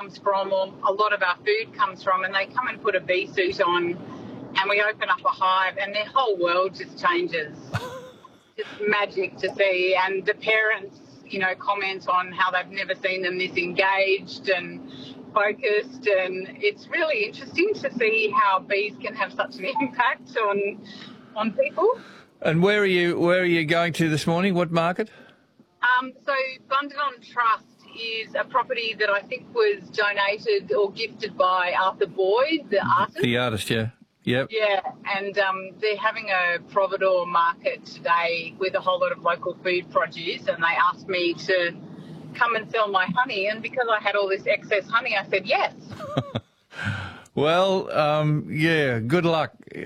comes from, or a lot of our food comes from, and they come and put a bee suit on, and we open up a hive, and their whole world just changes. It's magic to see, and the parents, comment on how they've never seen them this engaged and focused, and it's really interesting to see how bees can have such an impact on people. And where are you going to this morning? What market? So Bundanon Trust is a property that I think was donated or gifted by Arthur Boyd, the artist. The artist, yeah. Yep. Yeah, and they're having a providore market today with a whole lot of local food produce, and they asked me to come and sell my honey, and because I had all this excess honey, I said yes. Well, yeah, good luck.